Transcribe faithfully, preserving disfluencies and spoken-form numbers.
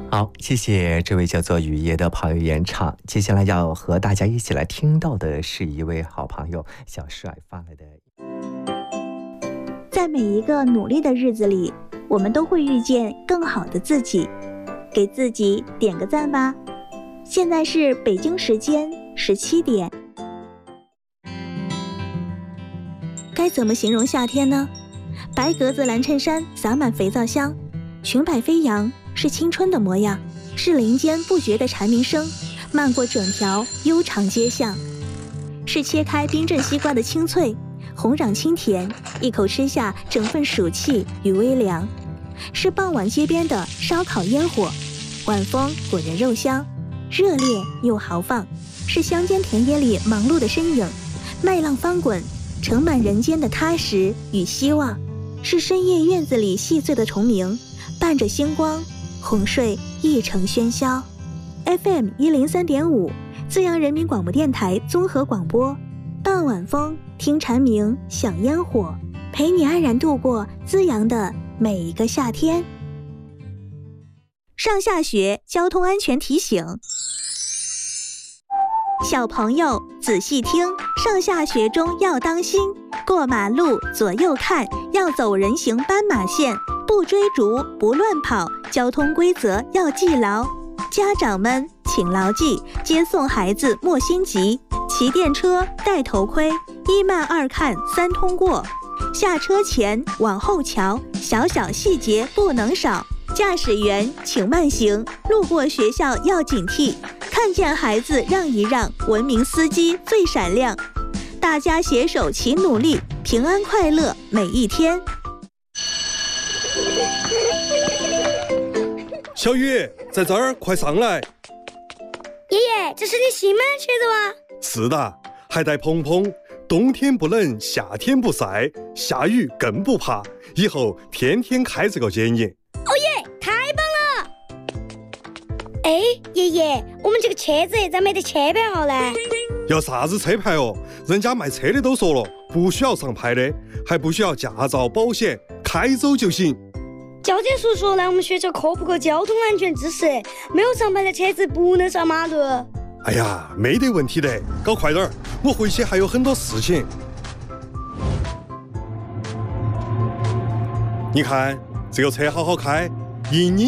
好，谢谢这位叫做雨夜的朋友演唱。接下来要和大家一起来听到的是一位好朋友小帅发来的。 在每一个努力的日子里，我们都会遇见更好的自己，给自己点个赞吧。现在是北京时间十七点。该怎么形容夏天呢？白格子蓝衬衫洒满肥皂香，裙摆飞扬，是青春的模样，是林间不绝的蝉鸣声漫过整条悠长街巷，是切开冰镇西瓜的清脆，红壤清甜，一口吃下整份暑气与微凉，是傍晚街边的烧烤烟火，晚风裹着肉香，热烈又豪放，是乡间田野里忙碌的身影，麦浪翻滚，盛满人间的踏实与希望，是深夜院子里细碎的虫鸣，伴着星光，哄睡一城喧嚣。 F M 一零三点五，资阳人民广播电台综合广播，傍晚风，听蝉鸣，享烟火，陪你安然度过资阳的每一个夏天。上下学交通安全提醒，小朋友仔细听，上下学中要当心，过马路左右看，要走人行斑马线，不追逐不乱跑，交通规则要记牢。家长们请牢记，接送孩子莫心急，骑电车戴头盔，一慢二看三通过，下车前往后瞧，小小细节不能少。驾驶员请慢行，路过学校要警惕，看见孩子让一让，文明司机最闪亮。大家携手齐努力，平安快乐每一天。 小雨，在这儿，快上来！ 爷爷，这是你新买的鞋子吗？ 是的，还带蓬蓬，冬天不冷，夏天不晒，下雨更不怕，以后天天开这个剪影。 哦耶，太棒了！哎，爷爷，我们这个车子咋没得车牌号呢？ 要啥子车牌哦？人家卖车的都说了，不需要上牌的，还不需要驾照、保险，开走就行。 交警叔叔来我们学校科普个交通安全知识，没有上牌的车子不能上马路。 哎呀，没得问题的，搞快点儿，我回去还有很多事情。你看这个车好好开，迎你